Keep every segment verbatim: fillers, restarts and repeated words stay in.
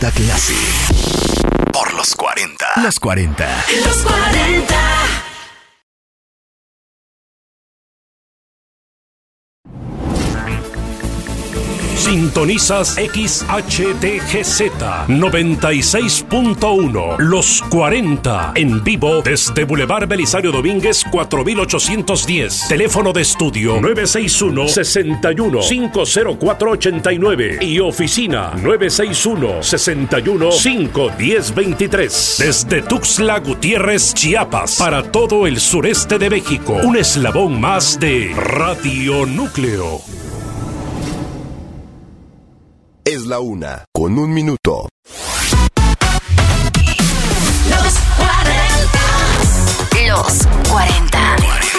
falta que hace. Por los cuarenta. Los cuarenta. Los cuarenta. Sintonizas X H T G Z noventa y seis punto uno, Los cuarenta, en vivo desde Boulevard Belisario Domínguez cuatro mil ochocientos diez. Teléfono de estudio nueve seis uno, seis uno, cinco cero cuatro ocho nueve y oficina nueve seis uno, seis uno, cinco uno cero dos tres. Desde Tuxtla Gutiérrez, Chiapas, para todo el sureste de México, un eslabón más de Radio Núcleo. Es la una, con un minuto. Los cuarenta. Los cuarenta.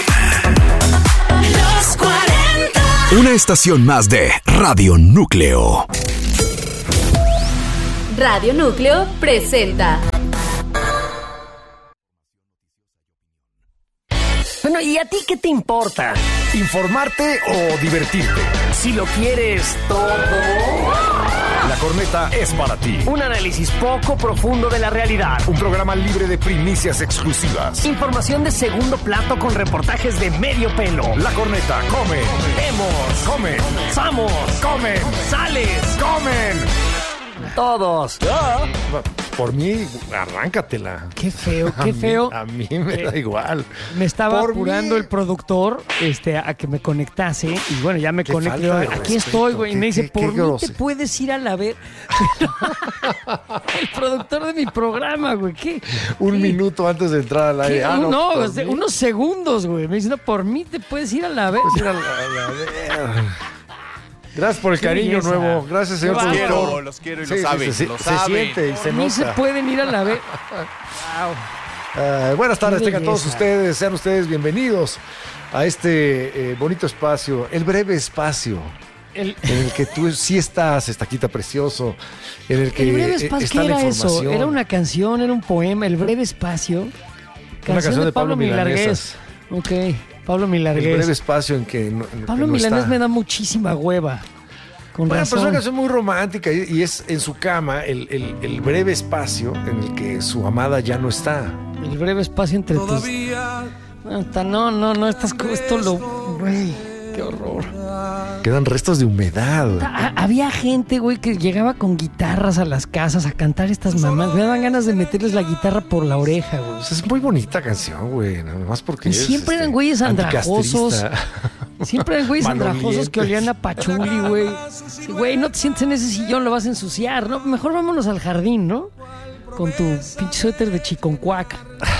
Los cuarenta. Una estación más de Radio Núcleo. Radio Núcleo presenta. Bueno, ¿y a ti qué te importa? ¿Informarte o divertirte? Si lo quieres todo. La corneta es para ti. Un análisis poco profundo de la realidad. Un programa libre de primicias exclusivas. Información de segundo plato con reportajes de medio pelo. La corneta come. Vemos. Come. Vamos. Comen. Sales. Comen. Todos. Ah, por mí, arráncatela. Qué feo, A qué mí- feo. A mí me Eh, da igual. Me estaba Por apurando mí. el productor este, a que me conectase y bueno, ya me Qué conecté. falta de Aquí respeto, estoy, güey. Y qué- me dice, qué- por qué mí te grosero. puedes ir a la ver. El productor de mi programa, güey. ¿Qué? Un ¿Qué? minuto antes de entrar al aire. ¿Qué? Ah, no, no, por o sea, mí. unos segundos, güey. Me dice, no, por mí te puedes ir a la vez. Pues ir a la- a la ver. Gracias por el Qué cariño belleza. nuevo. Gracias, señor Qué productor. bárbaro. Los quiero y Sí, lo sí, saben. sí, lo se saben. siente y se Por mí se nota. pueden ir a la vez. Wow. Eh, buenas tardes, Qué tengan todos belleza. ustedes, sean ustedes bienvenidos a este eh, bonito espacio, el breve espacio El, en el que tú sí estás, estaquita precioso, en el que el breve eh, espacio, está ¿qué la era eso? información. ¿Era una canción? ¿Era un poema? ¿El breve espacio? Canción, canción de de Pablo Pablo Milargués. Ok, Pablo el Milargués. breve espacio en que no, en Pablo que no Milanés está. me da muchísima hueva. Con Bueno, pero es razón. una canción muy romántica y, y es en su cama el, el- el breve espacio en el que su amada ya no está. El breve espacio entre tus... No, está- no, no, no, estás co- esto lo... Güey, qué horror. Quedan restos de humedad. Ha- había gente, güey, que llegaba con guitarras a las casas a cantar estas mamás. Me daban ganas de meterles la guitarra por la oreja, güey. Pues es muy bonita canción, güey, nada más porque Y es, siempre eran este, güeyes andrajosos. anticastrista. Siempre eran güeyes andrajosos que Malolientes. olían a pachuli, güey. Sí, güey, no te sientes en ese sillón, lo vas a ensuciar, ¿no? Mejor vámonos al jardín, ¿no? Con tu pinche suéter de chiconcuac.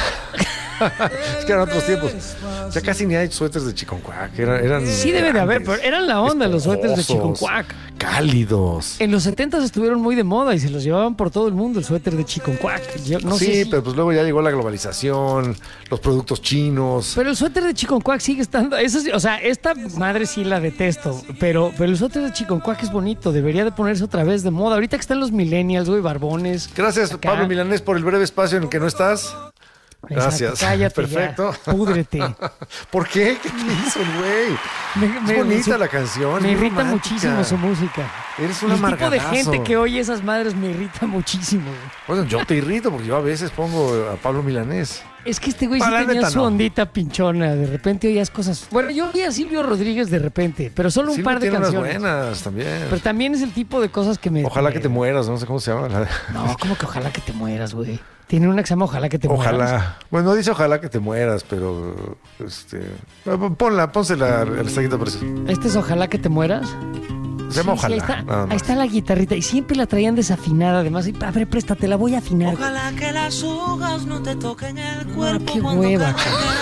Es que eran otros tiempos. Ya casi ni hay suéteres de chiconcuac. Eran, eran Sí debe de haber, pero eran la onda los suéteres de esponjosos, chiconcuac. cálidos. En los setentas estuvieron muy de moda y se los llevaban por todo el mundo el suéter de chiconcuac. Yo no sí, sé si- pero pues luego ya llegó la globalización, los productos chinos. Pero el suéter de chiconcuac sigue estando... Eso sí, o sea, esta madre sí la detesto, pero, pero el suéter de chiconcuac es bonito. Debería de ponerse otra vez de moda. Ahorita que están los millennials, güey, barbones. Gracias, acá. Pablo Milanés, por el breve espacio en el que no estás. Gracias. Exacto, cállate Perfecto. ya, púdrete. ¿Por qué? ¿Qué te hizo el güey? Me- Es me- bonita su- la canción. Me es muy irrita romántica. muchísimo su música. Eres un El tipo de amargadazo. gente que oye esas madres me irrita muchísimo. güey. Bueno, yo te irrito porque yo a veces pongo a Pablo Milanés. Es que este güey sí Para la tenía neta, su no. ondita pinchona. De repente oías cosas. Bueno, yo vi a Silvio Rodríguez de repente, pero solo un Sí, par de tiene unas canciones. buenas también. Pero también es el tipo de cosas que me. Ojalá me- que te mueras, no sé cómo se llama. la- No, como que ojalá que te mueras, güey. Tiene una que se llama Ojalá que te mueras. Ojalá. Bueno, no dice ojalá que te mueras, pero este, ponla, pónsela al estaquito precioso. Este es Ojalá que te mueras. Se llama Sí, sí, ojalá. ahí, está, nada ahí más. está la guitarrita. Y siempre la traían desafinada, además. Y, a ver, préstate, la voy a afinar. güey. Ojalá que las hojas no te toquen el No, cuerpo qué cuando hueva.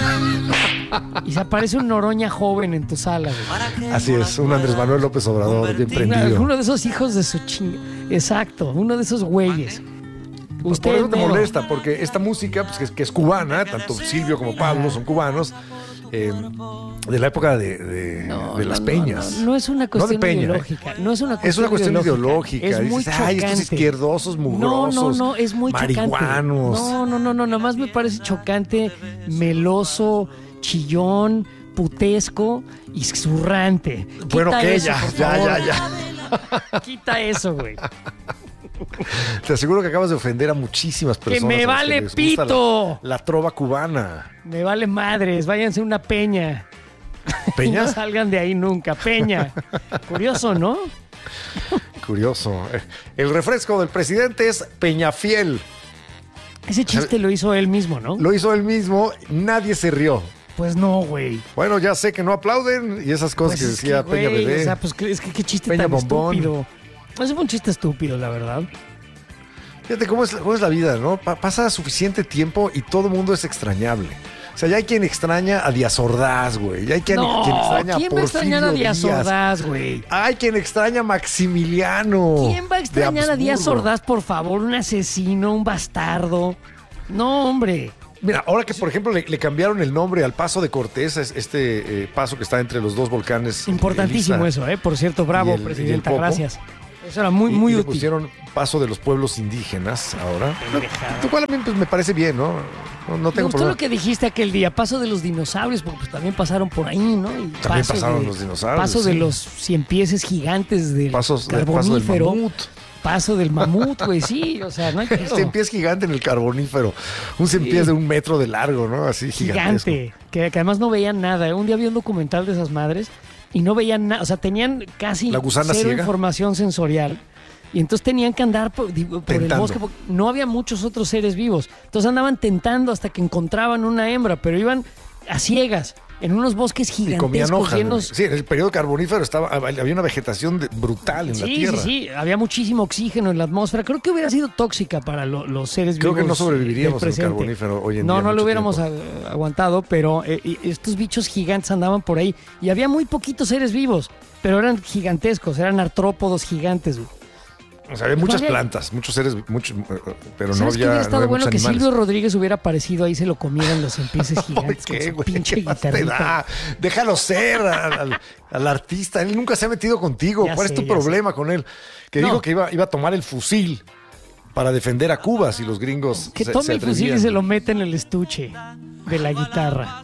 cargues. Y se aparece un Noroña joven en tu sala, güey. Para que Así es, un Andrés Manuel López Obrador, bien prendido. Uno de esos hijos de su chinga. Exacto, uno de esos güeyes. Por Usted eso te mero. molesta, porque esta música, pues que es, que es cubana, tanto Silvio como Pablo son cubanos, eh, de la época de, de- No, de no, las no, peñas. No, no es una cuestión Peña, ideológica. No es una cuestión Es una cuestión ideológica. Es muy Dices, ay, estos chocante. izquierdosos, No, mugrosos, no, no, es muy marihuanos. chocante. No, no, no, no, nomás me parece chocante, meloso, chillón, putesco y zurrante. Bueno, Quita que eso, ya, por ya, favor. ya, ya. Quita eso, güey. Te aseguro que acabas de ofender a muchísimas ¡Que personas. me a las vale les gusta pito! La, la trova cubana. Me vale madres, váyanse a una peña. ¿Peña? Y no salgan de ahí nunca, peña. Curioso, ¿no? Curioso. El refresco del presidente es Peñafiel. Ese chiste lo hizo él mismo, ¿no? Lo hizo él mismo, nadie se rió. Pues no, güey. Bueno, ya sé que no aplauden y esas cosas Pues que es decía que, Peña güey, Bebé. O sea, pues es que qué chiste Peña tan Bombón. estúpido. Ese fue un chiste estúpido, la verdad. Fíjate cómo es, cómo es la vida, ¿no? Pa- pasa suficiente tiempo y todo el mundo es extrañable. O sea, ya hay quien extraña a Díaz Ordaz, güey. Ya hay quien, No, quien extraña ¿quién a va a extrañar a Porfirio Díaz Díaz. Ordaz, güey? Hay quien extraña a Maximiliano. ¿Quién va a de extrañar a Díaz Habsburgo. Ordaz, por favor? Un asesino, un bastardo. No, hombre. Mira, ahora que por ejemplo le, le cambiaron el nombre al Paso de Cortés, es- este eh, paso que está entre los dos volcanes. Importantísimo Elisa, eso, ¿eh? Por cierto, bravo, y el- y el presidenta, Popo. gracias. Eso era muy, y- muy y le útil. pusieron Paso de los Pueblos Indígenas ahora. Lo cual a mí pues, me parece bien, ¿no? No, no Me tengo gustó problema. lo que dijiste aquel día, paso de los dinosaurios, porque pues también pasaron por ahí, ¿no? Y También paso pasaron de- los dinosaurios, Paso de sí. los cien pieses gigantes del Pasos de- paso del carbonífero. mamut. Paso del mamut, güey, sí, o sea, no hay pedo. Cien pies gigante en el carbonífero. Un cien pies de un metro de largo, ¿no? Así gigantesco. Gigante, que, que además no veían nada. Un día vi un documental de esas madres y no veían nada, o sea, tenían casi La gusana cero ciega. información sensorial. Y entonces tenían que andar por, digo, por el Tentando. bosque, porque no había muchos otros seres vivos. Entonces andaban tentando hasta que encontraban una hembra, pero iban a ciegas, en unos bosques Y comían gigantescos hojas. llenos. Sí, en el periodo carbonífero estaba, había una vegetación de- brutal en la Sí, tierra. sí, sí, había muchísimo oxígeno en la atmósfera. Creo que hubiera sido tóxica para lo- los seres Creo vivos. que no sobreviviríamos del en el presente. carbonífero hoy en no, día No, no mucho lo hubiéramos tiempo. a- aguantado, pero eh, y estos bichos gigantes andaban por ahí y había muy poquitos seres vivos, pero eran gigantescos, eran artrópodos gigantes. Güey. O sea, había muchas Todavía- plantas, muchos seres, muchos, eh, pero no ¿Sabes qué había, hubiera no estado había bueno muchos que animales. Silvio Rodríguez hubiera aparecido ahí y se lo comieran los empieces ¿Por gigantes con qué, su güey? pinche ¿Qué más te guitarrita? da? Déjalo ser al, al- al artista. Él nunca se ha metido contigo. Ya ¿Cuál sé, es tu ya problema con él? Que No. dijo que iba, iba a tomar el fusil para defender a Cuba si los gringos Que se, tome se el fusil y atrevían. se lo mete en el estuche de la guitarra.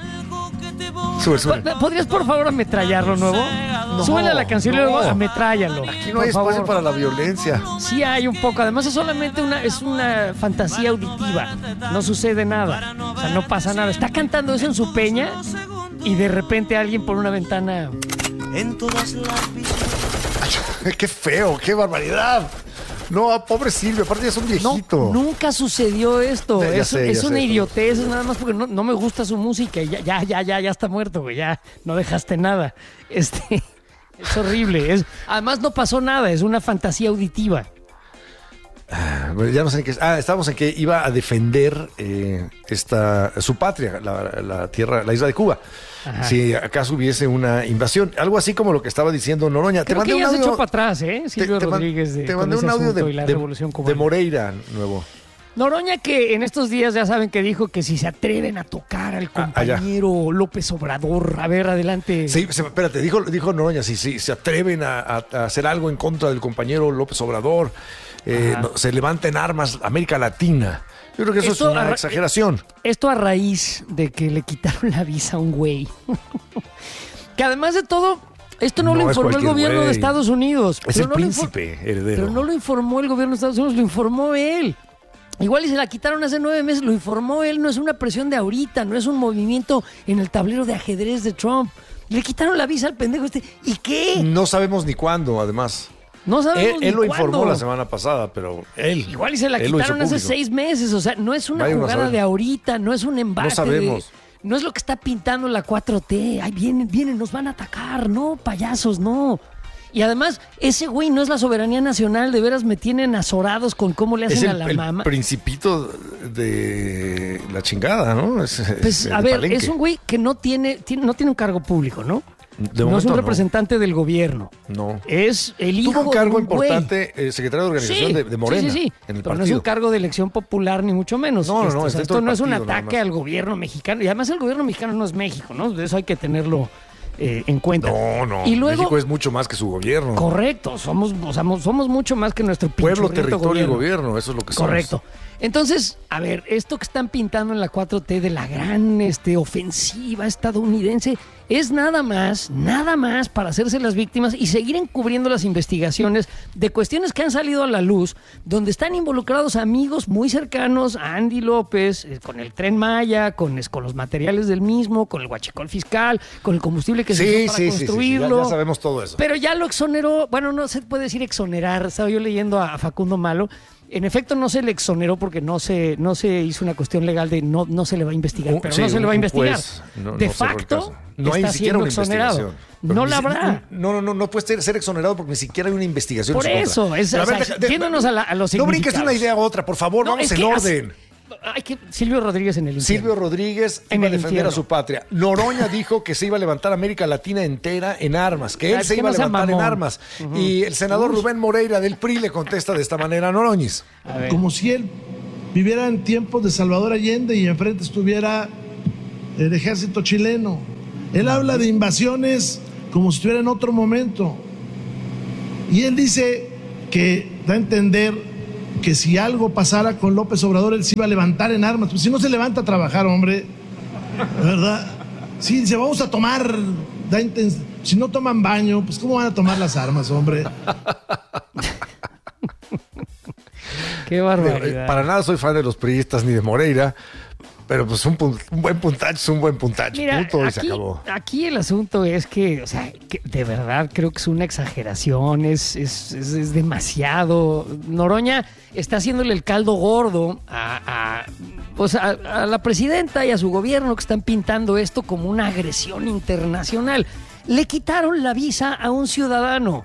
Sube, sube. ¿Podrías por favor ametrallarlo nuevo? Súbele a la canción y no. luego ametrállalo. Aquí no hay espacio para la violencia. Sí hay un poco. Además es solamente una, es una fantasía auditiva. No sucede nada. O sea, no pasa nada. Está cantando eso en su peña y de repente alguien por una ventana... En todas las visiones. Qué feo, qué barbaridad. No, pobre Silvio, aparte ya es un No, viejito. nunca sucedió esto. Ya- ya es sé, es ya una sé. idiotez, es nada más porque no, no me gusta su música. Y ya, ya, ya, ya, ya está muerto, güey. Ya no dejaste nada. Este, es horrible. Es, además no pasó nada, es una fantasía auditiva. Bueno, ya no sé en qué. Ah, estábamos en que iba a defender eh, esta su patria, la, la tierra, la isla de Cuba. Ajá. Si acaso hubiese una invasión, algo así como lo que estaba diciendo Noroña. Creo que ya se echó para atrás, ¿eh? te- Silvio te man- Rodríguez de, te con mandé ese un audio asunto de, y la de- revolución de cubana. Moreira nuevo. Noroña, que en estos días ya saben que dijo que si se atreven a tocar al Ah, allá. compañero López Obrador, a ver, adelante. Sí, se- espérate, dijo, dijo Noroña, si, si se atreven a, a- a hacer algo en contra del compañero López Obrador, eh, Ajá. no, se levanten armas América Latina. Yo creo que eso Esto es una arra- exageración. Esto a raíz de que le quitaron la visa a un güey. Que además de todo, esto no, No lo es informó el cualquier gobierno güey. de Estados Unidos. Es pero el no lo infor- príncipe heredero. Pero no lo informó el gobierno de Estados Unidos, lo informó él. Igual y se la quitaron hace nueve meses, lo informó él, no es una presión de ahorita, no es un movimiento en el tablero de ajedrez de Trump. Le quitaron la visa al pendejo este. ¿Y qué? No sabemos ni cuándo, además. No Él, sabemos él ni lo informó cuándo. la semana pasada, pero él. Igual y se la él lo hizo quitaron hace público. seis meses, o sea, no es una Vaya uno a jugada saber. de ahorita, no es un embate. No sabemos. de- no es lo que está pintando la cuatro T. Ay, vienen, vienen, nos van a atacar. No, payasos, no. Y además, ese güey no es la soberanía nacional, de veras me tienen azorados con cómo le Es hacen el, a la el mamá. principito de la chingada, ¿no? Es, Pues, es a de ver, Palenque. es un güey que no tiene, tiene- no tiene un cargo público, ¿no? De no es momento un no. representante del gobierno. No. Es el hijo Tuvo un cargo de un güey. importante, eh, secretario de organización Sí, de, de Morena, sí, sí, sí. en el Pero partido. no es un cargo de elección popular, ni mucho menos. No, no, Este, no, o está sea, en todo esto el no es un partido, nada ataque más. al gobierno mexicano. Y además el gobierno mexicano no es México, ¿no? De eso hay que tenerlo eh, en cuenta. No, no. Y luego, México es mucho más que su gobierno. Correcto, somos, o sea, somos mucho más que nuestro pueblo, territorio gobierno. y gobierno, eso es lo que somos. Correcto. Entonces, a ver, esto que están pintando en la cuatro T de la gran este, ofensiva estadounidense es nada más, nada más para hacerse las víctimas y seguir encubriendo las investigaciones de cuestiones que han salido a la luz, donde están involucrados amigos muy cercanos a Andy López, eh, con el Tren Maya, con, con los materiales del mismo, con el huachicol fiscal, con el combustible que sí, se usó para sí, construirlo. Sí, sí, ya, ya sabemos todo eso. Pero ya lo exoneró, bueno, no se puede decir exonerar, estaba yo leyendo a Facundo Malo. En efecto, no se le exoneró porque no se, no se hizo una cuestión legal de no, no se le va a investigar, pero sí, no se le va a investigar. Juez, no, de no facto, no hay está ni siquiera una exonerado. investigación. No la habrá. No, no, no, no puede ser, ser exonerado porque ni siquiera hay una investigación. Por eso, es, o sea, yéndonos a, la, a los no brinques de una idea a otra, por favor, no, vamos en orden. Hace, hay que, Silvio Rodríguez en el infierno. Silvio Rodríguez en iba el a defender infierno. a su patria. Noroña dijo que se iba a levantar América Latina entera en armas, que él Ay, se que iba no a levantar mamón. en armas. Uh-huh. Y el senador Uy. Rubén Moreira del P R I le contesta de esta manera a Noroñez. A Como si él viviera en tiempos de Salvador Allende y enfrente estuviera el ejército chileno. Él habla de invasiones como si estuviera en otro momento. Y él dice que da a entender que si algo pasara con López Obrador, él se iba a levantar en armas. Pues si no se levanta a trabajar, hombre, ¿verdad? Sí, dice, vamos a tomar, da inten- si no toman baño, pues ¿cómo van a tomar las armas, hombre? Qué barbaridad. Para nada soy fan de los priistas ni de Moreira, pero pues un, pun- un buen puntacho es un buen puntacho. Mira, Punto y aquí, se acabó. aquí el asunto es que, o sea, que de verdad creo que es una exageración, es, es, es, es demasiado. Noroña está haciéndole el caldo gordo a, a, pues a, a la presidenta y a su gobierno que están pintando esto como una agresión internacional. Le quitaron la visa a un ciudadano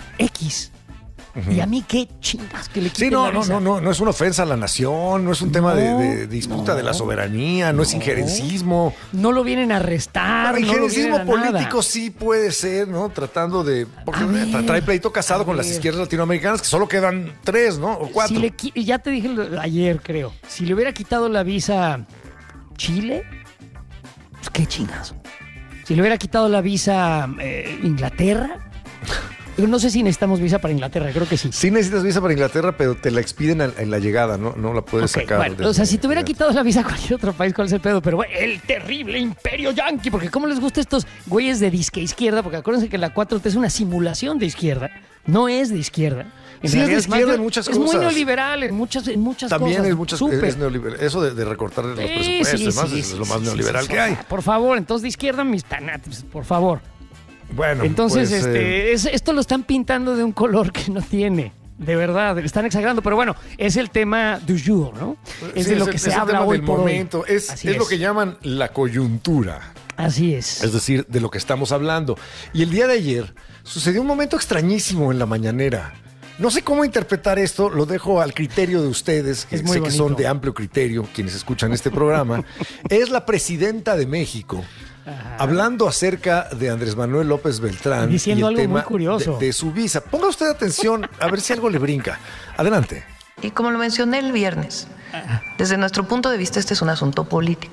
X. Uh-huh. Y a mí qué chingas que le quiten Sí, no, la no, visa. no, no, no es una ofensa a la nación, no es un tema No, de, de disputa no, de la soberanía, no, no es injerencismo. No lo vienen a arrestar. El no lo injerencismo vienen a político nada. sí puede ser, ¿no? Tratando de... Porque A ver, trae pleito casado con a las ver. izquierdas latinoamericanas, que solo quedan tres, ¿no? O cuatro. Si le qui- ya te dije lo- ayer, creo. Si le hubiera quitado la visa Chile, pues qué chingazo. Si le hubiera quitado la visa eh, Inglaterra, yo no sé si necesitamos visa para Inglaterra, creo que sí. Sí necesitas visa para Inglaterra, pero te la expiden en, en la llegada, ¿no? No la puedes Ok, sacar. bueno, desde- o sea, si te hubiera quitado la visa a cualquier otro país, ¿cuál es el pedo? Pero bueno, el terrible imperio yanqui, porque cómo les gusta estos güeyes de disque izquierda, porque acuérdense que la cuatro T es una simulación de izquierda, no es de izquierda. En Sí, es de realidad más izquierda bien- en muchas es muy cosas. neoliberal en muchas, en muchas También cosas. es muchas Súper. es neoliberal. Eso de, de recortar los Sí, presupuestos, sí, además, sí, es sí, lo más sí, neoliberal sí, que hay. Por favor, entonces de izquierda mis tanates, por favor. Bueno, Entonces, pues, este, eh, es- esto lo están pintando de un color que no tiene. De verdad, le están exagerando, pero bueno, es el tema du jour, ¿no? Es sí, de lo el- que se es el habla tema hoy del por momento. hoy. Es, Así es lo que llaman la coyuntura. Así es. Es decir, de lo que estamos hablando. Y el día de ayer sucedió un momento extrañísimo en la mañanera. No sé cómo interpretar esto, lo dejo al criterio de ustedes, que Es muy sé que bonito. son de amplio criterio quienes escuchan este programa. Es la presidenta de México Ajá. hablando acerca de Andrés Manuel López Beltrán Diciendo y el algo muy tema curioso. De, de su visa. Ponga usted atención a ver si algo le brinca. Adelante. Y como lo mencioné el viernes, desde nuestro punto de vista este es un asunto político.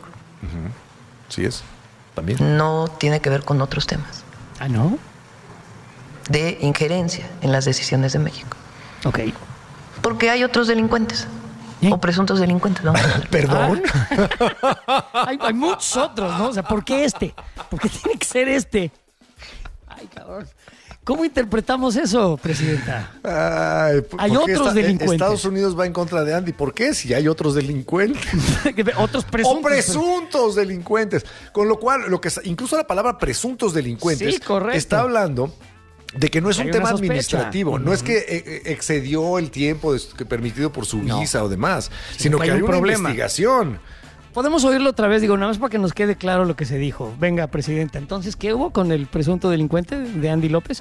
Sí es. También. No tiene que ver con otros temas Ah, ¿no? de injerencia en las decisiones de México. Ok. Porque hay otros delincuentes ¿Eh? o presuntos delincuentes. Vamos a ver. Perdón. Hay, hay muchos otros, ¿no? O sea, ¿por qué este? ¿Por qué tiene que ser este? Ay, cabrón. ¿Cómo interpretamos eso, presidenta? Ay, ¿por Hay qué otros está- delincuentes. Estados Unidos va en contra de Andy. ¿Por qué? Si hay otros delincuentes. Otros presuntos. O presuntos delincuentes. Con lo cual, lo que es- incluso la palabra presuntos delincuentes Sí, correcto. está hablando de que no es Hay un una tema sospecha. administrativo, no es que eh, excedió el tiempo des- que permitido por su No. visa o demás, sino que que hay hay un una problema. investigación. Podemos oírlo otra vez, digo, nada más para que nos quede claro lo que se dijo. Venga, presidenta. Entonces, ¿qué hubo con el presunto delincuente de Andy López?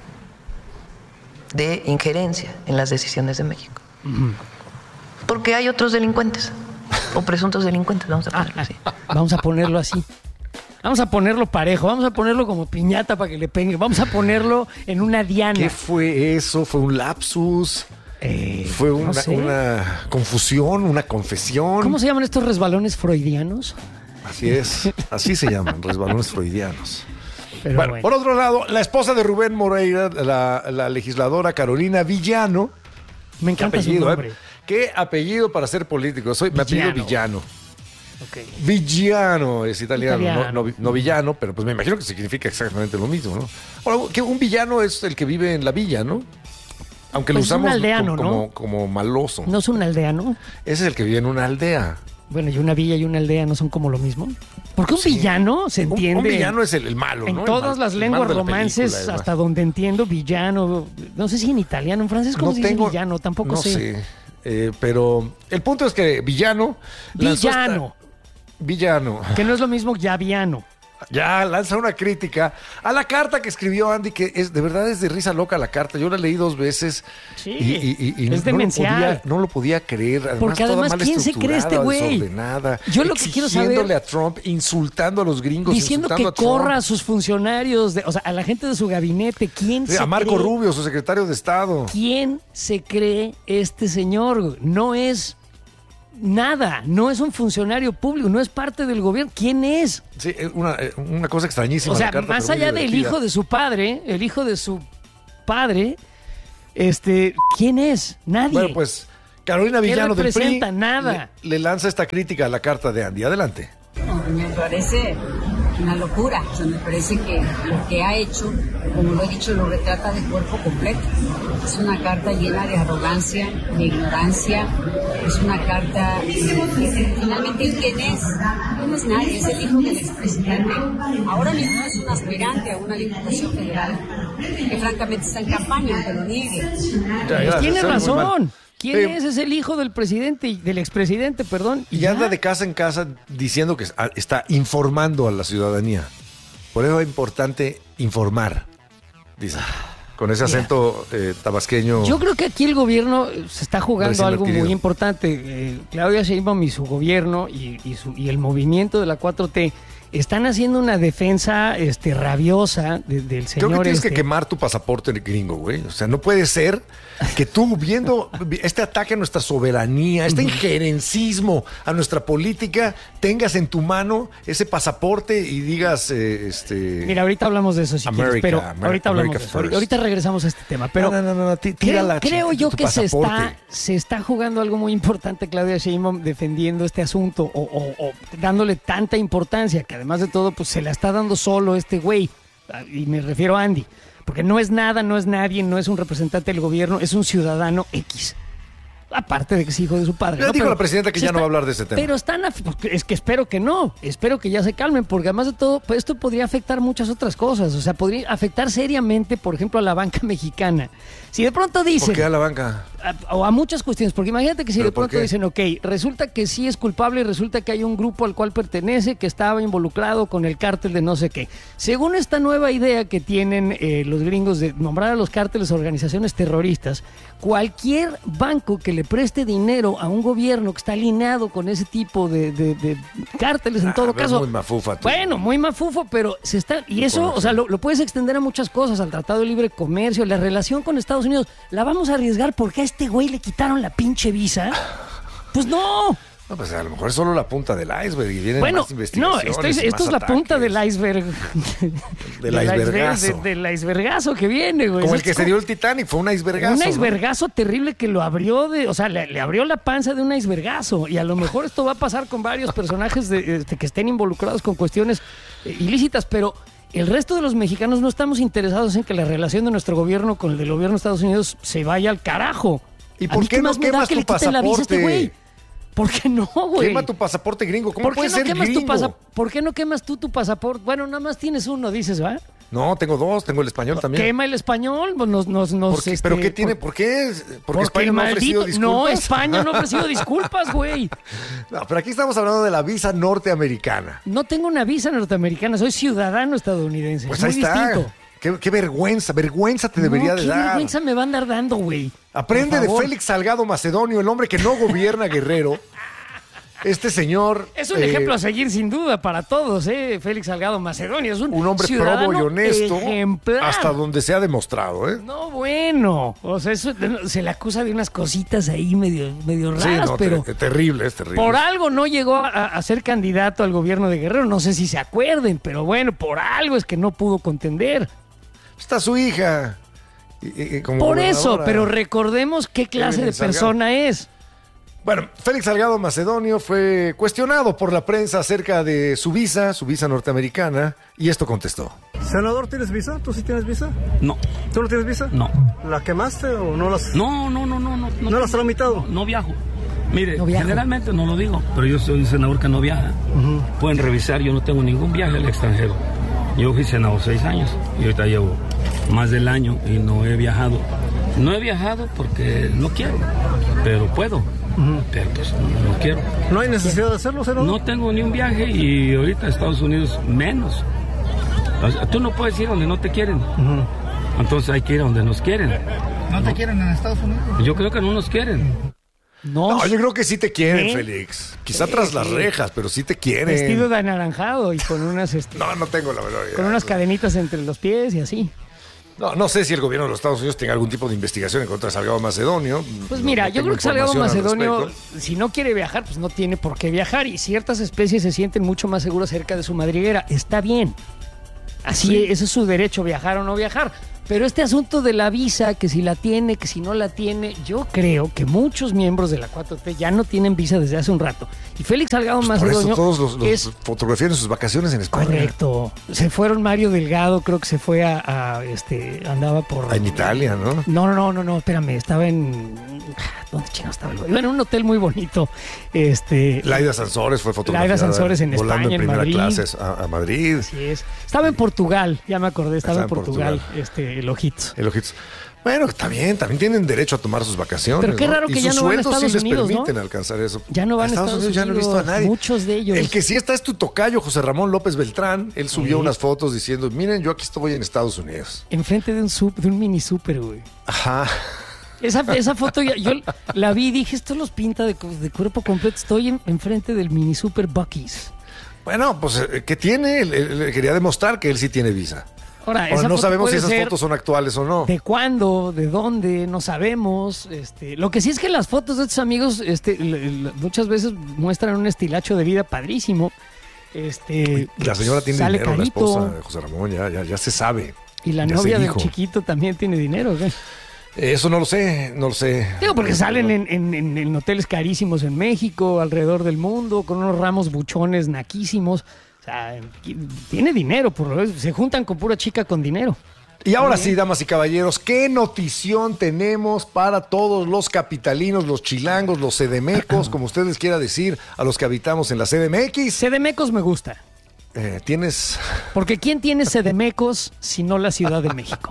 De injerencia en las decisiones de México. Porque hay otros delincuentes o presuntos delincuentes. Vamos a ponerlo así. Vamos a ponerlo así. Vamos a ponerlo parejo, vamos a ponerlo como piñata para que le pegue. Vamos a ponerlo en una diana. ¿Qué fue eso? ¿Fue un lapsus? Eh, ¿Fue no una, sé. una confusión? ¿Una confesión? ¿Cómo se llaman estos resbalones freudianos? Así es, así se llaman, resbalones freudianos. Pero bueno, bueno. por otro lado, la esposa de Rubén Moreira, la, la legisladora Carolina Villano. Me encanta apellido, su nombre. ¿eh? ¿Qué apellido para ser político? Soy, me apellido Villano. Okay. Villano es italiano, italiano. No, no, no villano, pero pues me imagino que significa exactamente lo mismo, ¿no? Ahora, que un villano es el que vive en la villa, ¿no? Aunque Pues lo usamos un aldeano, como, ¿no? como, como maloso. ¿No es un aldeano? Ese es el que vive en una aldea. Bueno, y una villa y una aldea no son como lo mismo. Porque un sí. villano se entiende. Un, un villano es el, el malo, en ¿no? todas mal, las lenguas romances, película, hasta donde entiendo, villano. No sé si en italiano, en francés, ¿cómo no se dice tengo, villano? Tampoco no sé. sé. Eh, pero el punto es que villano. Villano. Villano. Que no es lo mismo llaviano. Ya lanza una crítica a la carta que escribió Andy, que es de verdad es de risa loca la carta. Yo la leí dos veces. Sí, y, y, y, y es no demencial. Lo podía, no lo podía creer. Además, porque además, toda mal ¿quién se cree este güey? Desordenada, Yo lo que quiero saber. Exigiéndole a Trump, insultando a los gringos. Diciendo que a corra a sus funcionarios, de, o sea, a la gente de su gabinete. ¿Quién sí, se a Marco cree? Rubio, su secretario de Estado. ¿Quién se cree este señor? No es nada, no es un funcionario público, no es parte del gobierno. ¿Quién es? Sí, una, una cosa extrañísima. O sea, la carta, más allá del hijo de su padre, el hijo de su padre, este, ¿quién es? Nadie. Bueno, pues Carolina Villano del P R I representa? Nada. Le, le lanza esta crítica a la carta de Andy. Adelante. Me parece una locura, o sea, me parece que lo que ha hecho, como lo he dicho, lo retrata de cuerpo completo. Es una carta llena de arrogancia, de ignorancia, es una carta que finalmente ¿quién es? No es nadie, es el hijo del expresidente. Ahora mismo es un aspirante a una diputación federal que francamente está en campaña, aunque lo niegue. Pues tiene razón. ¿Quién Sí. es? Es el hijo del presidente, del expresidente, perdón. Y anda de casa en casa diciendo que está informando a la ciudadanía. Por eso es importante informar, dice. Con ese acento eh, tabasqueño. Yo creo que aquí el gobierno se está jugando recién algo adquirido. muy importante. Eh, Claudia Sheinbaum y su gobierno y, y, su, y el movimiento de la cuatro T están haciendo una defensa este, rabiosa de, del señor. Creo que tienes este. que quemar tu pasaporte gringo, güey. O sea, no puede ser que tú, viendo este ataque a nuestra soberanía, este injerencismo a nuestra política, tengas en tu mano ese pasaporte y digas, eh, este... Mira, ahorita hablamos de eso, si America, quieres, pero America, ahorita hablamos America de eso. first. Ahorita regresamos a este tema, pero no, no, no, no, tira creo, la creo chica, yo tu que se pasaporte. está, se está jugando algo muy importante, Claudia Sheinbaum, defendiendo este asunto o, o, o dándole tanta importancia, que además de todo, pues se la está dando solo este güey, y me refiero a Andy. Porque no es nada, no es nadie, no es un representante del gobierno, es un ciudadano X. Aparte de que es hijo de su padre. Ya ¿no? dijo Pero la presidenta que se ya no va a hablar de ese tema. Pero están... af- Es que espero que no. Espero que ya se calmen, porque además de todo, pues esto podría afectar muchas otras cosas. O sea, podría afectar seriamente, por ejemplo, a la banca mexicana. Si de pronto dicen... ¿Por qué a la banca? A, o a muchas cuestiones, porque imagínate que si ¿Pero de por pronto qué? dicen, ok, resulta que sí es culpable y resulta que hay un grupo al cual pertenece que estaba involucrado con el cártel de no sé qué. Según esta nueva idea que tienen eh, los gringos de nombrar a los cárteles organizaciones terroristas, cualquier banco que le preste dinero a un gobierno que está alineado con ese tipo de, de, de cárteles, en Ah, todo pero es caso... muy mafufa, tú. Bueno, muy mafufo, pero se está... Y eso, o sea, lo, lo puedes extender a muchas cosas, al Tratado de Libre Comercio, la relación con Estados Unidos. ¿La vamos a arriesgar porque a este güey le quitaron la pinche visa? Pues no. No, pues a lo mejor es solo la punta del iceberg y vienen Bueno, más investigaciones. no, esto es, y esto más es la ataques. punta del iceberg. Del icebergazo. iceberg- de- del icebergazo que viene, güey. Como el Es que se dio el Titanic, fue un icebergazo. Un ¿no? icebergazo terrible que lo abrió de, o sea, le, le abrió la panza de un icebergazo. Y a lo mejor esto va a pasar con varios personajes de, este, que estén involucrados con cuestiones eh, ilícitas, pero el resto de los mexicanos no estamos interesados en que la relación de nuestro gobierno con el del gobierno de Estados Unidos se vaya al carajo. ¿Y ¿A por mí qué no más me da quemas que tu le quiten la visa a este pasaporte? güey? ¿Por qué no, güey? Quema tu pasaporte gringo. ¿Cómo ¿Por qué puedes no ser quemas gringo? tu pasaporte? ¿Por qué no quemas tú tu pasaporte? Bueno, nada más tienes uno, dices, ¿va? No, tengo dos. Tengo el español también. Quema el español, pues nos, nos, nos, ¿Por qué? este, ¿Pero qué tiene? por- ¿Por qué? Porque, Porque España no ha ofrecido maldito- disculpas. No, España no ha ofrecido disculpas, güey. No, pero aquí estamos hablando de la visa norteamericana. No tengo una visa norteamericana, soy ciudadano estadounidense. Pues es ahí muy está. distinto. Qué, qué vergüenza, vergüenza te debería No, de ¿qué dar. vergüenza me va a andar dando, güey? Aprende Por de favor. Félix Salgado Macedonio, el hombre que no gobierna Guerrero Este señor... Es un eh, ejemplo a seguir sin duda para todos, ¿eh? Félix Salgado Macedonio es un, un hombre probo y honesto ejemplar. Hasta donde se ha demostrado, ¿eh? No, bueno, o sea, eso, se le acusa de unas cositas ahí medio, medio raras, sí, no, pero... Te, terrible, es terrible. Por algo no llegó a, a ser candidato al gobierno de Guerrero, no sé si se acuerden, pero bueno, por algo es que no pudo contender. Está su hija. Y, y, como por eso, pero recordemos qué clase de persona es. Bueno, Félix Salgado Macedonio fue cuestionado por la prensa acerca de su visa, su visa norteamericana, y esto contestó. Senador, ¿tienes visa? ¿Tú sí tienes visa? No. ¿Tú no tienes visa? No. ¿La quemaste o no las...? No, no, no, no. ¿No, no, ¿No la has tramitado? No, no viajo. Mire, no generalmente no lo digo, pero yo soy un senador que no viaja. Uh-huh. Pueden revisar, yo no tengo ningún viaje al extranjero. Yo fui senador seis años y ahorita llevo más del año y no he viajado. No he viajado porque no quiero, pero puedo. Uh-huh. Pero pues no, no quiero. ¿No hay necesidad de hacerlo, senador? No tengo ni un viaje y ahorita a Estados Unidos menos. O sea, tú no puedes ir donde no te quieren. Uh-huh. Entonces hay que ir a donde nos quieren. ¿No te quieren en Estados Unidos? Yo creo que no nos quieren. No, no yo creo que sí te quieren, ¿eh? Félix. Quizá sí, tras las rejas, pero sí te quieren. Vestido de anaranjado y con unas... Este, no, no tengo la verdad. Con unas cadenitas entre los pies y así. No, no sé si el gobierno de los Estados Unidos tenga algún tipo de investigación en contra de Salgado Macedonio. Pues mira, no, no yo creo que Salgado Macedonio, si no quiere viajar, pues no tiene por qué viajar. Y ciertas especies se sienten mucho más seguras cerca de su madriguera. Está bien. Así, ¿sí? Ese es su derecho, viajar o no viajar. Pero este asunto de la visa, que si la tiene, que si no la tiene, yo creo que muchos miembros de la cuatro T ya no tienen visa desde hace un rato. Y Félix Salgado pues Macedonio... Por eso todos los, los es, fotografían sus vacaciones en España. Correcto. Se fueron Mario Delgado, creo que se fue a... a este andaba por... En Italia, ¿no? No, no, no, no, espérame. Estaba en... ¿Dónde chino estaba? Iba en un hotel muy bonito. Este, Laida Sansores fue fotografiada. Laida Sansores en volando España, en primera en Madrid. clase a, a Madrid. Así es. Estaba en Portugal, ya me acordé. Estaba, estaba en Portugal, Portugal, este, el Ojitos. El Ojitos. Bueno, está bien, también tienen derecho a tomar sus vacaciones. Pero qué raro ¿no? que y ya no van a Estados sí les Unidos, permiten ¿no? alcanzar eso. Ya no van a Estados, Estados Unidos, ya no he visto a nadie. Muchos de ellos. El que sí está es tu tocayo, José Ramón López Beltrán. Él subió sí. unas fotos diciendo, miren, yo aquí estoy en Estados Unidos. Enfrente de un, sub, de un mini súper, güey. Ajá. Esa, esa foto ya, yo la vi y dije, esto los pinta de, de cuerpo completo. Estoy en, enfrente del mini super Buc-ee's. Bueno, pues, ¿qué tiene? Él, él, él quería demostrar que él sí tiene visa. Ahora, Ahora esa no foto sabemos si esas ser fotos son actuales o no. ¿De cuándo? ¿De dónde? No sabemos. Este, lo que sí es que las fotos de estos amigos este, muchas veces muestran un estilacho de vida padrísimo. Este, la señora tiene sale dinero, carito. La esposa de José Ramón, ya, ya, ya se sabe. Y la ya novia del chiquito también tiene dinero, ¿qué? Eso no lo sé, no lo sé. Digo, porque salen en, en, en, en hoteles carísimos en México, alrededor del mundo, con unos ramos buchones naquísimos. O sea, tiene dinero, por eso se juntan con pura chica con dinero. Y ahora sí, damas y caballeros, ¿qué notición tenemos para todos los capitalinos, los chilangos, los sedemecos, como usted les quiera decir, a los que habitamos en la C D M X? Sedemecos me gusta. Eh, ¿Tienes...? Porque ¿quién tiene sedemecos si no la Ciudad de México?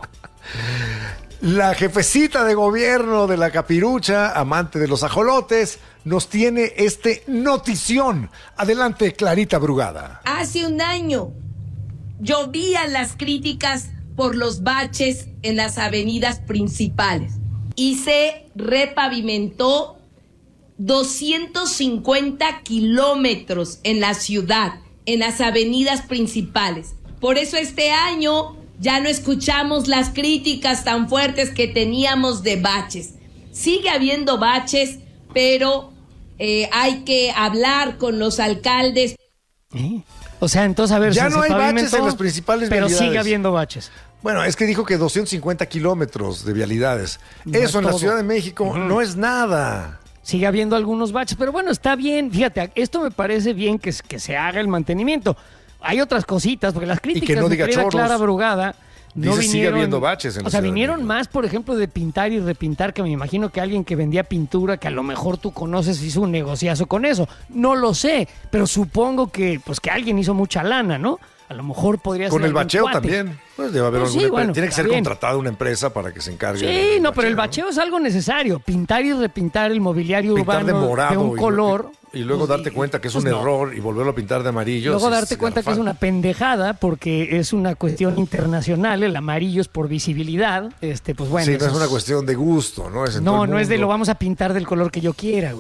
La jefecita de gobierno de la Capirucha, amante de los ajolotes, nos tiene este notición. Adelante, Clarita Brugada. Hace un año llovían las críticas por los baches en las avenidas principales y se repavimentó doscientos cincuenta kilómetros en la ciudad, en las avenidas principales. Por eso este año ya no escuchamos las críticas tan fuertes que teníamos de baches. Sigue habiendo baches, pero eh, hay que hablar con los alcaldes. ¿Eh? O sea, entonces, a ver, ya si no hay baches en las principales pero vialidades. Pero sigue habiendo baches. Bueno, es que dijo que doscientos cincuenta kilómetros de vialidades. No Eso en todo. La Ciudad de México uh-huh. no es nada. Sigue habiendo algunos baches, pero bueno, está bien. Fíjate, esto me parece bien que, que se haga el mantenimiento. Hay otras cositas, porque las críticas y que no diga de chorros. Clara Brugada no Dice, vinieron, sigue habiendo baches en la o sea, Ciudad vinieron más, por ejemplo, de pintar y repintar, que me imagino que alguien que vendía pintura, que a lo mejor tú conoces, hizo un negociazo con eso. No lo sé, pero supongo que pues que alguien hizo mucha lana, ¿no? A lo mejor podría con ser el bacheo cuate. También. Pues debe haber pues alguna sí, bueno, tiene que ser bien. contratada una empresa para que se encargue. Sí, del no, bacheo, pero el bacheo ¿no? es algo necesario. Pintar y repintar el mobiliario pintar urbano de, morado de un y, color. Y, y luego pues, darte cuenta que es pues un no. error y volverlo a pintar de amarillo. Luego sí, darte es cuenta garrafal. que es una pendejada porque es una cuestión internacional. El amarillo es por visibilidad. Este, pues bueno. Sí, no es es... una cuestión de gusto, ¿no? Es en no, todo el no es de mundo. lo vamos a pintar del color que yo quiera, güey.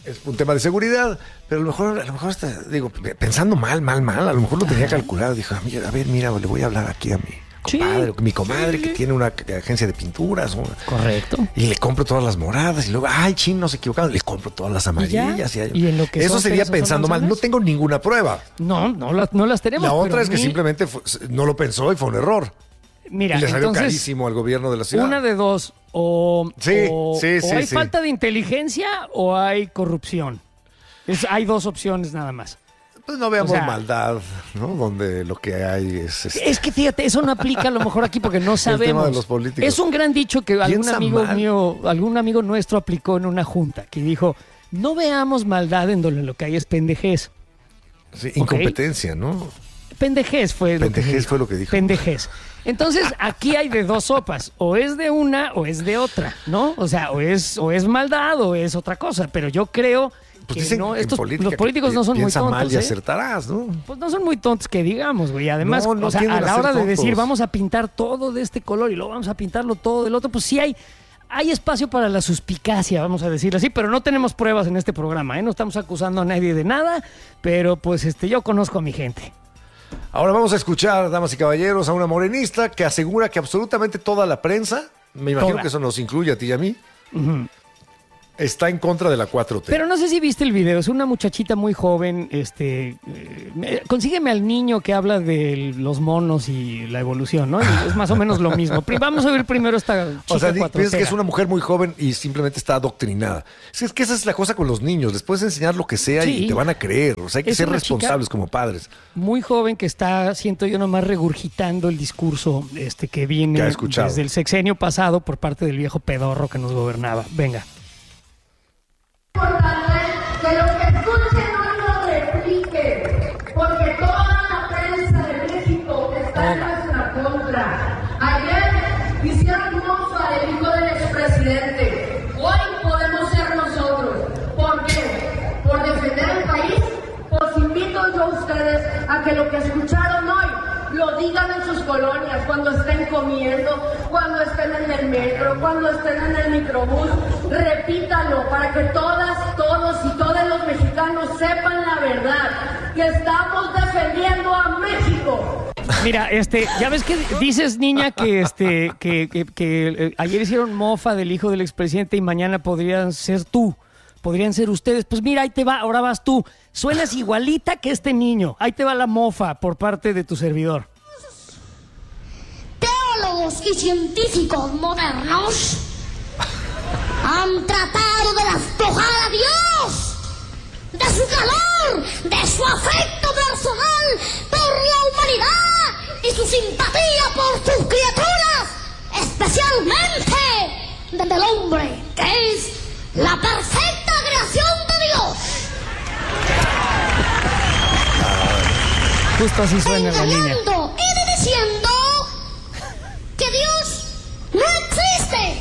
es un tema de seguridad, pero a lo mejor, a lo mejor está, digo, pensando mal, mal, mal, a lo mejor lo tenía calculado. Dijo, a ver, mira, le voy a hablar aquí a mi compadre, sí, mi comadre sí. que tiene una agencia de pinturas. Una, correcto. Y le compro todas las moradas y luego, ay, chin, no se equivocaron, le compro todas las amarillas. ¿Y, y, ¿Y en lo que eso sería pensando mal. No tengo ninguna prueba. No, no, la, no las tenemos. La otra es ni... que simplemente fue, no lo pensó y fue un error. Mira, y le salió entonces, carísimo al gobierno de la ciudad. Una de dos, o, sí, o, sí, o sí, hay sí. falta de inteligencia o hay corrupción. Es, hay dos opciones nada más. Pues no veamos o sea, maldad, ¿no? Donde lo que hay es... Este... Es que fíjate, eso no aplica a lo mejor aquí porque no sabemos. El tema de los políticos. Es un gran dicho que algún Piensa amigo mal. mío, algún amigo nuestro aplicó en una junta, que dijo, no veamos maldad en donde lo que hay es pendejez. Sí, incompetencia, ¿okay? ¿No? Pendejez fue Pendejez lo que dijo. fue lo que dijo. Pendejez. Entonces, aquí hay de dos sopas. O es de una o es de otra, ¿no? O sea, o es, o es maldad o es otra cosa. Pero yo creo pues que dicen no, que estos, política, los políticos no son muy tontos. Mal y ¿eh? acertarás, ¿no? Pues no son muy tontos que digamos, güey. Además, no, no o sea, a la hora de tontos. decir vamos a pintar todo de este color y luego vamos a pintarlo todo del otro, pues sí hay... Hay espacio para la suspicacia, vamos a decirlo así, pero no tenemos pruebas en este programa, ¿eh? No estamos acusando a nadie de nada, pero pues este, yo conozco a mi gente. Ahora vamos a escuchar, damas y caballeros, a una morenista que asegura que absolutamente toda la prensa, me imagino toda. que eso nos incluye a ti y a mí, uh-huh. está en contra de la cuatro T. Pero no sé si viste el video, es una muchachita muy joven, este, eh, consígueme al niño que habla de los monos y la evolución, ¿no? Y es más o menos lo mismo. Vamos a ver primero esta chica O sea, cuatrotera. piensas que es una mujer muy joven y simplemente está adoctrinada. Es que esa es la cosa con los niños, les puedes enseñar lo que sea Sí. y te van a creer. O sea, hay que Es ser una responsables chica como padres. Muy joven que está, siento yo, nomás regurgitando el discurso este que viene Que ha escuchado. desde el sexenio pasado por parte del viejo pedorro que nos gobernaba. Venga. Que lo que escuche no lo replique, porque toda la prensa de México está en nuestra contra. Ayer hicieron mofa del hijo del expresidente. Hoy podemos ser nosotros. ¿Por qué? ¿Por defender el país? Pues invito yo a ustedes a que lo que escucharon hoy lo digan en sus colonias, cuando estén comiendo, cuando estén en el metro, cuando estén en el microbús. Repítalo para que todas, todos y todos los mexicanos sepan la verdad, que estamos defendiendo a México. Mira, este, ya ves que dices, niña, que este, que, que, que eh, ayer hicieron mofa del hijo del expresidente y mañana podrían ser tú, podrían ser ustedes. Pues mira, ahí te va, ahora vas tú. Suenas igualita que este niño. Ahí te va la mofa por parte de tu servidor. Teólogos y científicos modernos han tratado de despojar a Dios de su calor, de su afecto personal por la humanidad y su simpatía por sus criaturas, especialmente del hombre, que es la perfecta creación de Dios. Justo así suena la niña. Engañando y diciendo que Dios no existe.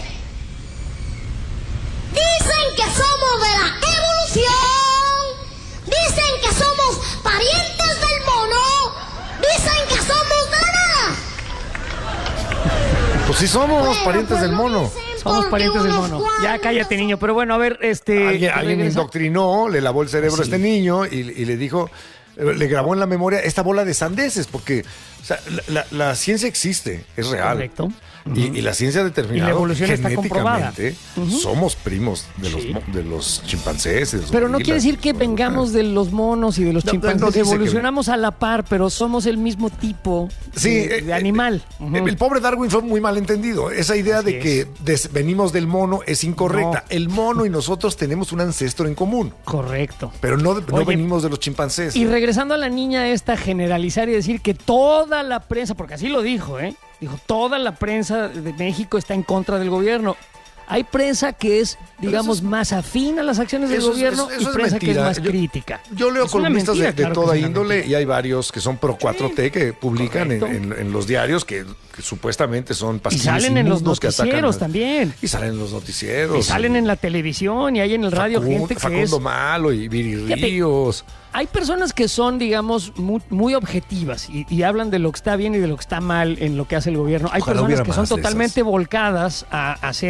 Dicen que somos de la evolución, dicen que somos parientes del mono, dicen que somos de la nada. Pues sí somos bueno, parientes del mono. Somos parientes del mono. Ya cállate, niño. Pero bueno, a ver, este... Alguien, alguien indoctrinó, le lavó el cerebro sí. a este niño y, y le dijo... Le grabó en la memoria esta bola de sandeces, porque o sea, la, la, la ciencia existe, es real. Correcto. Uh-huh. Y, y la ciencia ha determinado y la evolución genéticamente está comprobada. Uh-huh. somos primos de los, sí. de los chimpancés. De los pero no gorilas, quiere decir que vengamos de los monos y de los no, chimpancés. No evolucionamos que... a la par, pero somos el mismo tipo sí, de, de eh, animal. Uh-huh. El pobre Darwin fue muy mal entendido. Esa idea Así de es. que des, venimos del mono es incorrecta. No. El mono y nosotros tenemos un ancestro en común. Correcto. Pero no, no Oye, venimos de los chimpancés. Y regresando a la niña esta, generalizar y decir que toda la prensa, porque así lo dijo, ¿eh? Dijo, toda la prensa de México está en contra del gobierno. Hay prensa que es, digamos, es, más afín a las acciones del eso gobierno es, eso y prensa que es más yo, crítica. Yo leo es columnistas mentira, de, de claro toda que índole y hay varios que son pro cuatro T sí, que publican en, en, en los diarios que, que supuestamente son pastillas. Y salen en los noticieros también. Y salen en los noticieros. Y salen y, en la televisión y hay en el radio Facundo, gente que Facundo es... Malo y Viri Ríos. Hay personas que son, digamos, muy, muy objetivas y, y hablan de lo que está bien y de lo que está mal en lo que hace el gobierno. Hay Ojalá personas que son totalmente volcadas a, a ser, eh,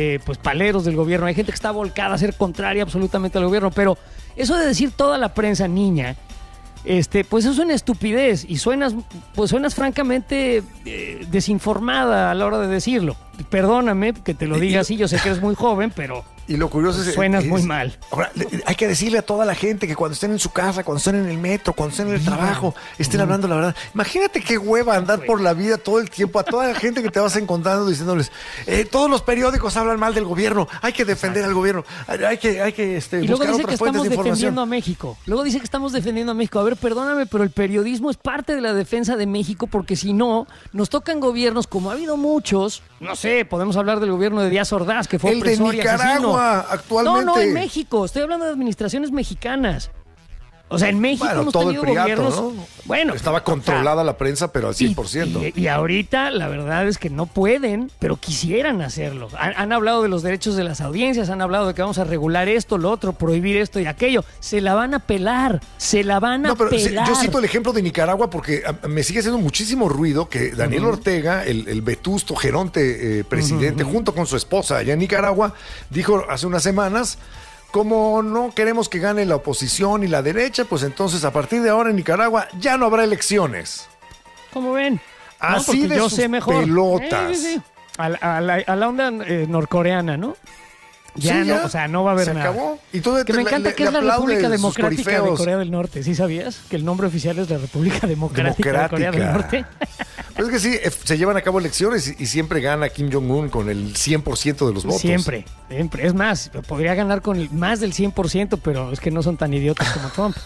eh, pues paleros del gobierno, hay gente que está volcada a ser contraria absolutamente al gobierno, pero eso de decir toda la prensa niña, este, pues eso es una estupidez y suenas, pues suenas francamente eh, desinformada a la hora de decirlo. Perdóname que te lo diga así, yo sé que eres muy joven, pero... Y lo curioso es... Suenas es, muy mal. Ahora, hay que decirle a toda la gente que cuando estén en su casa, cuando estén en el metro, cuando estén en el trabajo, estén hablando la verdad. Imagínate qué hueva andar por la vida todo el tiempo a toda la gente que te vas encontrando diciéndoles, eh, todos los periódicos hablan mal del gobierno, hay que defender al gobierno, hay que, hay que este, y luego buscar dice otras que fuentes estamos de información. defendiendo a México. Luego dice que estamos defendiendo a México. A ver, perdóname, pero el periodismo es parte de la defensa de México porque si no, nos tocan gobiernos como ha habido muchos. No sé, podemos hablar del gobierno de Díaz Ordaz, que fue el opresor de y asesino. Nicaragua, actualmente. No, no, en México. Estoy hablando de administraciones mexicanas. O sea, en México bueno, hemos todo tenido el priato, gobiernos... ¿no? Bueno, estaba controlada o sea, la prensa, pero al cien por ciento. Y, y, y ahorita la verdad es que no pueden, pero quisieran hacerlo. Han, han hablado de los derechos de las audiencias, han hablado de que vamos a regular esto, lo otro, prohibir esto y aquello. Se la van a pelar, se la van a no, pero pelar. Yo cito el ejemplo de Nicaragua porque me sigue haciendo muchísimo ruido que Daniel uh-huh. Ortega, el, el vetusto geronte eh, presidente, uh-huh. junto con su esposa allá en Nicaragua, dijo hace unas semanas... Como no queremos que gane la oposición y la derecha, pues entonces a partir de ahora en Nicaragua ya no habrá elecciones. ¿Cómo ven? Así no, de yo sus sé mejor. pelotas. Eh, sí, sí. A, a, la, a la onda eh, norcoreana, ¿no? Ya, sí, no, ya o sea, no va a haber se nada. acabó. Y todo que me encanta le, que le es la República Democrática de Corea del Norte. ¿Sí sabías? Que el nombre oficial es la República Democrática, Democrática. de Corea del Norte. Pues es que sí, se llevan a cabo elecciones y, y siempre gana Kim Jong-un con el cien por ciento de los votos. Siempre, siempre. Es más, podría ganar con el, más del cien por ciento, pero es que no son tan idiotas como Trump.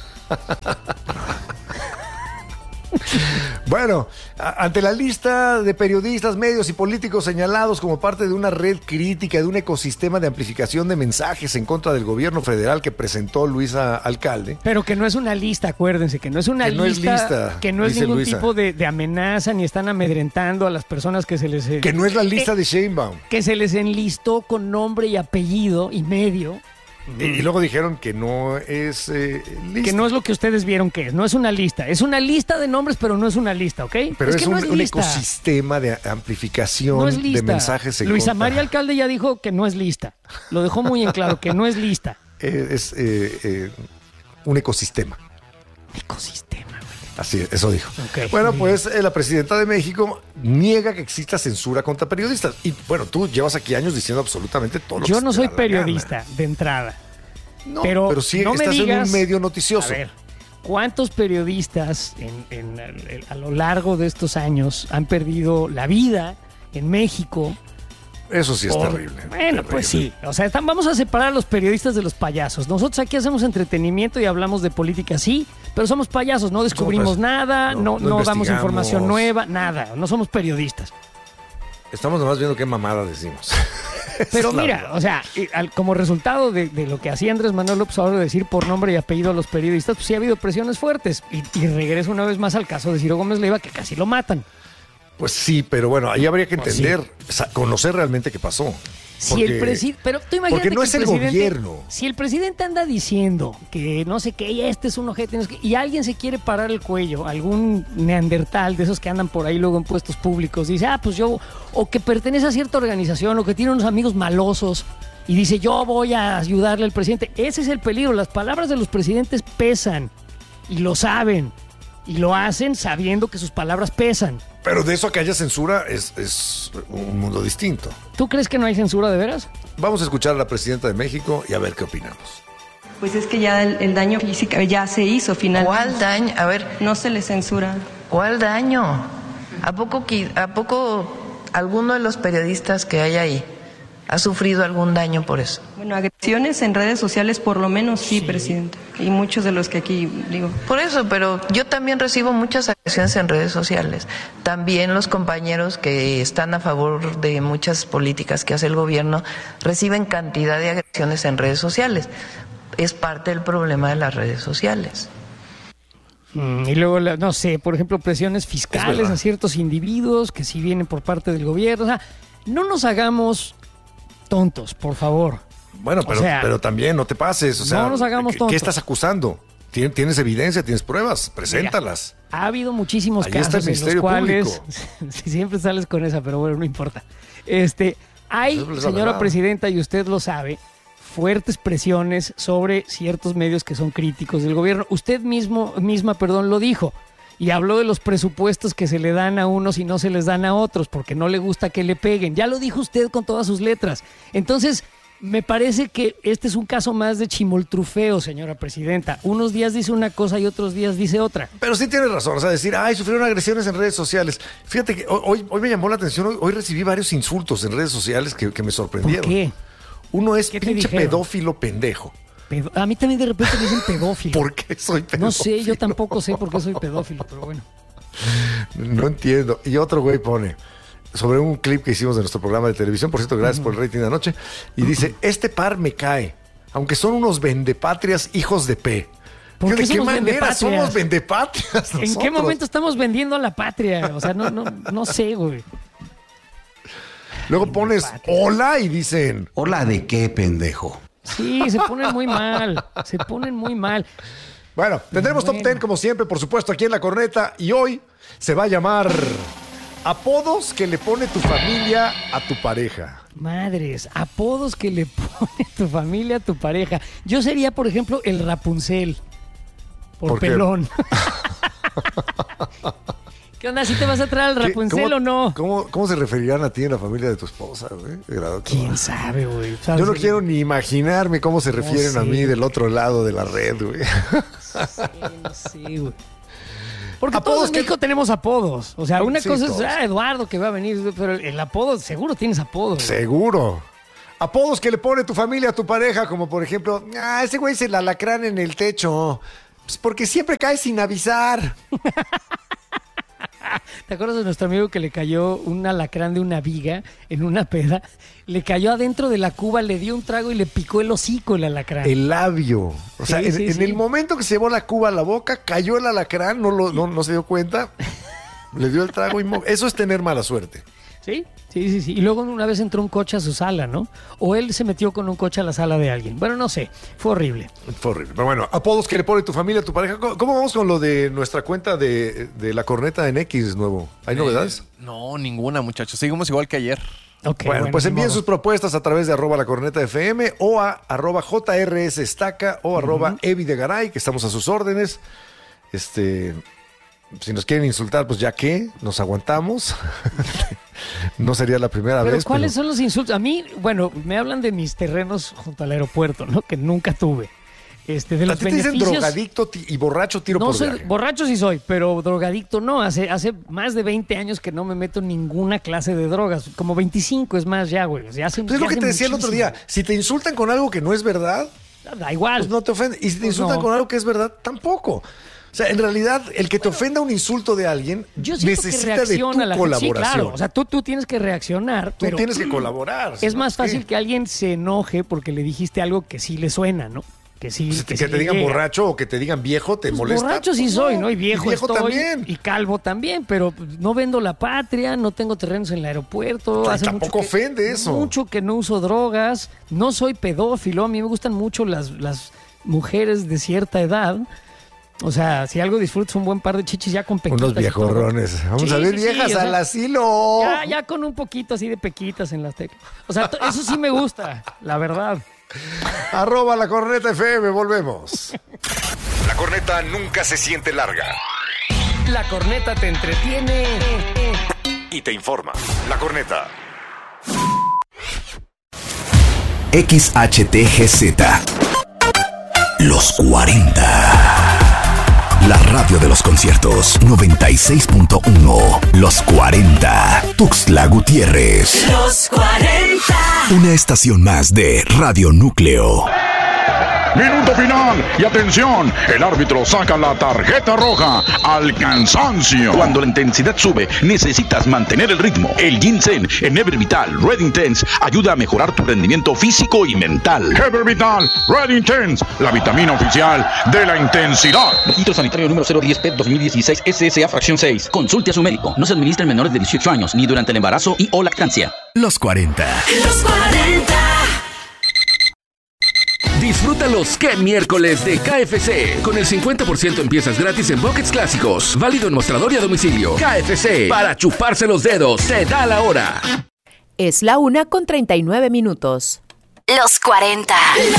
Bueno, a, ante la lista de periodistas, medios y políticos señalados como parte de una red crítica de un ecosistema de amplificación de mensajes en contra del gobierno federal que presentó Luisa Alcalde. Pero que no es una lista, acuérdense, que no es una que lista, no es lista, que no es ningún Luisa. tipo de, de amenaza ni están amedrentando a las personas que se les... Que no es la lista que, de Sheinbaum. Que se les enlistó con nombre y apellido y medio. Y, y luego dijeron que no es eh, lista. Que no es lo que ustedes vieron que es, no es una lista. Es una lista de nombres, pero no es una lista, ¿ok? Pero es, es, que un, no es un ecosistema de amplificación no es lista. de mensajes en Luisa contra. María Alcalde ya dijo que no es lista. Lo dejó muy en claro, que no es lista. Eh, es eh, eh, un ecosistema. Ecosistema. Así es, eso dijo. Okay. Bueno, pues eh, la presidenta de México niega que exista censura contra periodistas. Y bueno, tú llevas aquí años diciendo absolutamente todo lo Yo que no te soy da la periodista gana. de entrada. No, pero, pero sí no me estás digas, en un medio noticioso. A ver, ¿cuántos periodistas en, en, en, a lo largo de estos años han perdido la vida en México? Eso sí es por... terrible. Bueno, terrible. pues sí. O sea, están, vamos a separar a los periodistas de los payasos. Nosotros aquí hacemos entretenimiento y hablamos de política, sí, pero somos payasos. No descubrimos no, nada, no, no, no, no damos información nueva, nada. No somos periodistas. Estamos nomás viendo qué mamada decimos. Pero mira, o sea, como resultado de, de lo que hacía Andrés Manuel López Obrador de decir por nombre y apellido a los periodistas, pues sí ha habido presiones fuertes. Y, y regreso una vez más al caso de Ciro Gómez Leiva, que casi lo matan. Pues sí, pero bueno, ahí habría que Pues entender, sí. conocer realmente qué pasó. Si Porque, el presidente, pero tú imagínate porque no que es el gobierno. Si el presidente anda diciendo que no sé qué, este es un ojete, no sé qué, y alguien se quiere parar el cuello, algún neandertal de esos que andan por ahí luego en puestos públicos, dice, ah, pues yo, o que pertenece a cierta organización, o que tiene unos amigos malosos, y dice, yo voy a ayudarle al presidente. Ese es el peligro, las palabras de los presidentes pesan, y lo saben, y lo hacen sabiendo que sus palabras pesan. Pero de eso a que haya censura es, es un mundo distinto. ¿Tú crees que no hay censura de veras? Vamos a escuchar a la presidenta de México y a ver qué opinamos. Pues es que ya el, el daño físico ya se hizo finalmente. ¿Cuál daño? A ver. No se le censura. ¿Cuál daño? ¿A poco, ¿A poco alguno de los periodistas que hay ahí ha sufrido algún daño por eso? Bueno, agresiones en redes sociales por lo menos sí, sí, presidente. Y muchos de los que aquí digo. Por eso, pero yo también recibo muchas agresiones en redes sociales. También los compañeros que están a favor de muchas políticas que hace el gobierno reciben cantidad de agresiones en redes sociales. Es parte del problema de las redes sociales. Mm, y luego, no sé, por ejemplo, presiones fiscales a ciertos individuos que sí vienen por parte del gobierno. O sea, no nos hagamos tontos, por favor. Bueno, pero, o sea, pero también no te pases. O sea, no nos hagamos tontos. ¿Qué estás acusando? ¿Tienes evidencia? ¿Tienes pruebas? Preséntalas. Mira, ha habido muchísimos Ahí casos está el en los cuales público. siempre sales con esa, pero bueno, no importa. Este, Hay, señora presidenta, y usted lo sabe, fuertes presiones sobre ciertos medios que son críticos del gobierno. Usted mismo, misma, perdón, lo dijo. Y habló de los presupuestos que se le dan a unos y no se les dan a otros porque no le gusta que le peguen. Ya lo dijo usted con todas sus letras. Entonces, me parece que este es un caso más de chimoltrufeo, señora presidenta. Unos días dice una cosa y otros días dice otra. Pero sí tiene razón, o sea, decir, ay, sufrieron agresiones en redes sociales. Fíjate que hoy, hoy me llamó la atención, hoy, hoy recibí varios insultos en redes sociales que, que me sorprendieron. ¿Por qué? Uno es ¿Qué te pinche dijeron? pedófilo pendejo. Pedo- A mí también de repente me dicen pedófilo. ¿Por qué soy pedófilo? No sé, yo tampoco sé por qué soy pedófilo, pero bueno. No entiendo. Y otro güey pone sobre un clip que hicimos de nuestro programa de televisión, por cierto, gracias uh-huh. por el rating de anoche, y dice, este par me cae, aunque son unos vendepatrias hijos de P. ¿Por qué ¿De qué somos manera vendepatrias? somos vendepatrias nosotros? ¿En qué momento estamos vendiendo a la patria? O sea, no, no, no sé, güey. Luego pones hola y dicen, ¿hola de qué, pendejo? Sí, se ponen muy mal, se ponen muy mal. Bueno, tendremos bueno. top ten como siempre, por supuesto, aquí en La Corneta, y hoy se va a llamar apodos que le pone tu familia a tu pareja. Madres, apodos que le pone tu familia a tu pareja. Yo sería, por ejemplo, el Rapunzel, por, ¿Por pelón. ¿Qué onda? ¿Sí te vas a traer al Rapunzel ¿Cómo, o no? ¿cómo, ¿Cómo se referirán a ti en la familia de tu esposa, güey? ¿Quién sabe, güey? Yo no quiero ni imaginarme cómo se refieren no sé. a mí del otro lado de la red, güey. Sí, no sé, güey. Porque apodos todos en México que... tenemos apodos. O sea, una sí, cosa todos. es ah, Eduardo que va a venir, pero el apodo, seguro tienes apodos. Seguro. Apodos que le pone tu familia a tu pareja, como por ejemplo, ah, ese güey es el alacrán en el techo. Pues porque siempre cae sin avisar. ¿Te acuerdas de nuestro amigo que le cayó un alacrán de una viga en una peda? Le cayó adentro de la cuba, le dio un trago y le picó el hocico el alacrán. El labio. O sí, sea, en, sí, en sí. el momento que se llevó la cuba a la boca, cayó el alacrán, no, lo, no, no se dio cuenta, le dio el trago y mo- eso es tener mala suerte. Sí, sí, sí, sí. Y luego una vez entró un coche a su sala, ¿no? O él se metió con un coche a la sala de alguien. Bueno, no sé. Fue horrible. Fue horrible. Pero bueno, apodos que le pone tu familia a tu pareja. ¿Cómo, cómo vamos con lo de nuestra cuenta de, de La Corneta en X nuevo? ¿Hay novedades? Eh, no, ninguna, muchachos. Seguimos igual que ayer. Okay, bueno, bueno, pues envíen modo. sus propuestas a través de arroba la corneta F M o a arroba J R S Estaca o arroba uh-huh. Evi de Garay, que estamos a sus órdenes. Este... Si nos quieren insultar, pues ya que nos aguantamos. No sería la primera pero vez. ¿Cuáles pero... son los insultos? A mí, bueno, me hablan de mis terrenos junto al aeropuerto, ¿no? Que nunca tuve. Este, de los ¿A ti beneficios... te dicen drogadicto y borracho tiro no por soy, viaje? Borracho sí soy, pero drogadicto no. Hace, hace más de veinte años que no me meto en ninguna clase de drogas. Como veinticinco es más ya, güey. O sea, hace, pues es lo que te decía muchísimo. El otro día. Si te insultan con algo que no es verdad, da igual. Pues no te ofende. Y si te pues insultan no. con algo que es verdad, tampoco. O sea, en realidad, el que te bueno, ofenda un insulto de alguien necesita de tu la colaboración. Sí, claro. O sea, tú, tú tienes que reaccionar. Tú pero tienes que colaborar. Es más fácil ¿qué? que alguien se enoje porque le dijiste algo que sí le suena, ¿no? Que sí. Pues que, que sí te digan llega. borracho o que te digan viejo, ¿te pues molesta? Borracho sí pues soy, no. ¿no? Y viejo, y viejo estoy, también. Y calvo también, pero no vendo la patria, no tengo terrenos en el aeropuerto. Ay, hace tampoco mucho que, ofende eso. Mucho que no uso drogas, no soy pedófilo. A mí me gustan mucho las, las mujeres de cierta edad. O sea, si algo disfrutas un buen par de chichis ya con pequitas. Unos viejorrones. Vamos sí, a ver, sí, viejas sí, al sea, asilo. Ya, ya con un poquito así de pequitas en las teclas. O sea, eso sí me gusta, la verdad. Arroba la corneta F M, volvemos. La corneta nunca se siente larga. La corneta te entretiene y te informa. La corneta. X H T G Z. Los cuarenta. La radio de los conciertos noventa y seis punto uno. Los cuarenta. Tuxtla Gutiérrez. Los cuarenta. Una estación más de Radio Núcleo. Minuto final y atención, el árbitro saca la tarjeta roja al cansancio. Cuando la intensidad sube, necesitas mantener el ritmo. El ginseng en Ever Vital Red Intense ayuda a mejorar tu rendimiento físico y mental. Ever Vital Red Intense, la vitamina oficial de la intensidad. Registro sanitario número cero diez P dos mil dieciséis S S A fracción seis. Consulte a su médico. No se administra en menores de dieciocho años ni durante el embarazo y o lactancia. Los cuarenta. Los cuarenta. Disfruta los ¡Qué miércoles de K F C! Con el cincuenta por ciento en piezas gratis en buckets clásicos. Válido en mostrador y a domicilio. K F C, para chuparse los dedos, se da la hora. Es la una con treinta y nueve minutos. Los cuarenta.